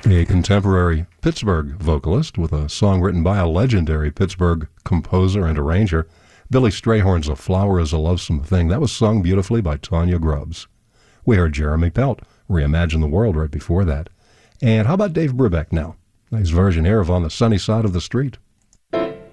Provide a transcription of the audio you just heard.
A contemporary Pittsburgh vocalist with a song written by a legendary Pittsburgh composer and arranger. Billy Strayhorn's A Flower is a Lovesome Thing. That was sung beautifully by Tanya Grubbs. We heard Jeremy Pelt reimagine the world right before that. And how about Dave Brubeck now? Nice version here of On the Sunny Side of the Street.